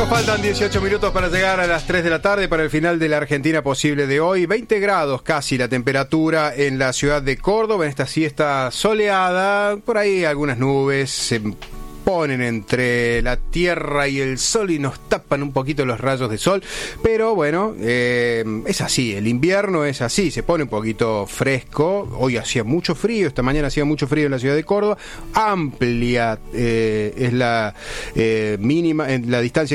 Nos faltan 18 minutos para llegar a las 3 de la tarde para el final de la Argentina posible de hoy. 20 grados casi la temperatura en la ciudad de Córdoba, en esta siesta soleada. Por ahí algunas nubes se ponen entre la tierra y el sol y nos tapan un poquito los rayos de sol, pero bueno, es así, el invierno es así, se pone un poquito fresco. Hoy hacía mucho frío, esta mañana hacía mucho frío en la ciudad de Córdoba. Amplia es la mínima, en la distancia